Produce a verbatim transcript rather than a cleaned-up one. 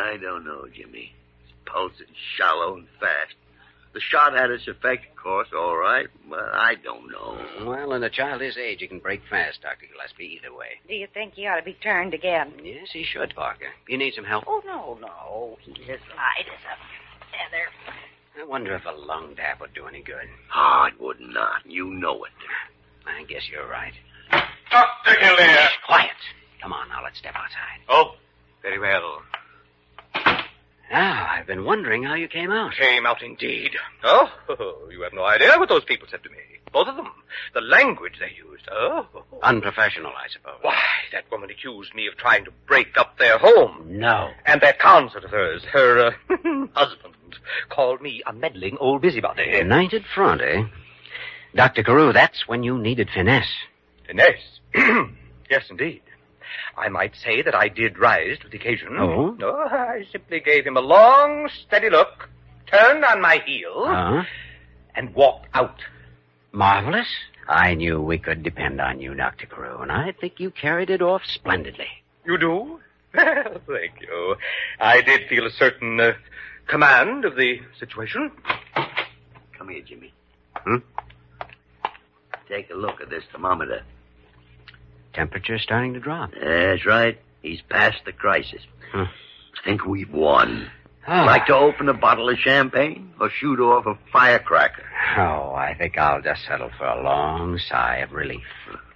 I don't know, Jimmy. His pulse is shallow and fast. The shot had its effect, of course, all right, but I don't know. Well, in a child his age, he can break fast, Doctor Gillespie, either way. Do you think he ought to be turned again? Yes, he should, Parker. You need some help? Oh, no, no. He's as light as a feather. I wonder if a lung tap would do any good. Oh, it would not. You know it. I guess you're right. Doctor Gillespie! Shh, quiet. Come on, now let's step outside. Oh, very well. Now, I've been wondering how you came out. Came out indeed. Oh, you have no idea what those people said to me. Both of them. The language they used. Oh. Unprofessional, I suppose. Why, that woman accused me of trying to break up their home. No. And that concert of hers, her uh, husband, called me a meddling old busybody. United front, eh? Doctor Carew, that's when you needed finesse. Finesse? Yes, indeed. I might say that I did rise to the occasion. Oh? No, I simply gave him a long, steady look, turned on my heel, Uh-huh. and walked out. Marvelous. I knew we could depend on you, Doctor Carew, and I think you carried it off splendidly. You do? Well, thank you. I did feel a certain uh, command of the situation. Come here, Jimmy. Hmm? Take a look at this thermometer. Temperature's starting to drop. That's right. He's past the crisis. Huh. I think we've won. Ah. Like to open a bottle of champagne or shoot off a firecracker? Oh, I think I'll just settle for a long sigh of relief.